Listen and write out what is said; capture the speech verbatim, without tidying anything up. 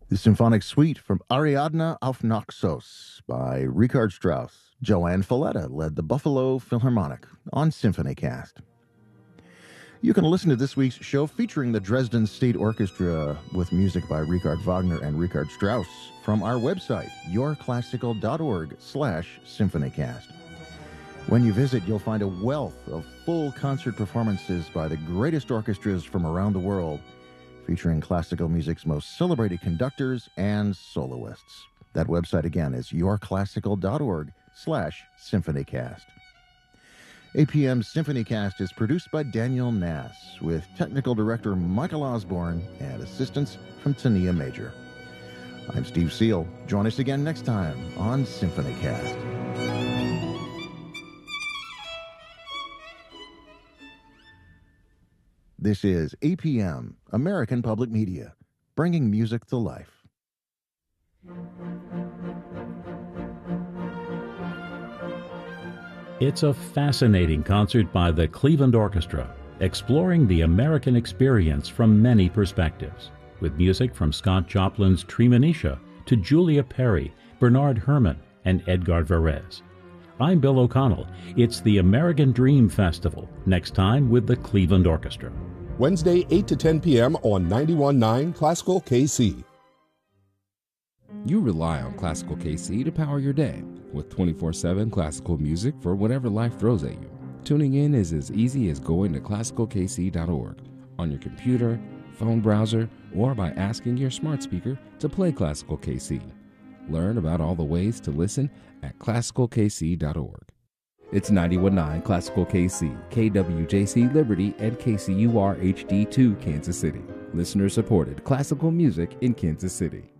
The Symphonic Suite from Ariadne auf Naxos by Richard Strauss. Joanne Falletta led the Buffalo Philharmonic on SymphonyCast. You can listen to this week's show featuring the Dresden State Orchestra with music by Richard Wagner and Richard Strauss from our website, yourclassical.org slash symphonycast. When you visit, you'll find a wealth of full concert performances by the greatest orchestras from around the world, featuring classical music's most celebrated conductors and soloists. That website again is yourclassical.org slash symphonycast. A P M's SymphonyCast is produced by Daniel Nass, with technical director Michael Osborne and assistance from Tania Major. I'm Steve Seal. Join us again next time on SymphonyCast. This is A P M, American Public Media, bringing music to life. It's a fascinating concert by the Cleveland Orchestra, exploring the American experience from many perspectives, with music from Scott Joplin's Treemonisha to Julia Perry, Bernard Herrmann, and Edgar Varese. I'm Bill O'Connell. It's the American Dream Festival, next time with the Cleveland Orchestra. Wednesday, eight to ten p.m. on ninety-one point nine Classical K C. You rely on Classical K C to power your day, with twenty-four seven classical music for whatever life throws at you. Tuning in is as easy as going to classical k c dot org on your computer, phone browser, or by asking your smart speaker to play Classical K C. Learn about all the ways to listen at classical k c dot org. It's ninety-one point nine Classical K C, K W J C Liberty, and K C U R H D two Kansas City. Listener supported classical music in Kansas City.